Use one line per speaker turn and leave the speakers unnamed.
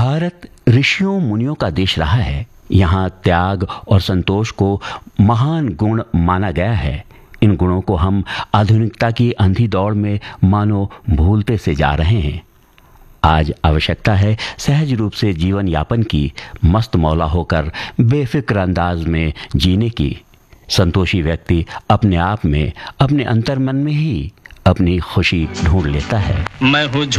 भारत ऋषियों मुनियों का देश रहा है। यहाँ त्याग और संतोष को महान गुण माना गया है। इन गुणों को हम आधुनिकता की अंधी दौड़ में मानो भूलते से जा रहे हैं। आज आवश्यकता है सहज रूप से जीवन यापन की, मस्त मौला होकर बेफिक्र अंदाज में जीने की। संतोषी व्यक्ति अपने आप में, अपने अंतर्मन में ही अपनी खुशी ढूंढ लेता है।
मैं हूँ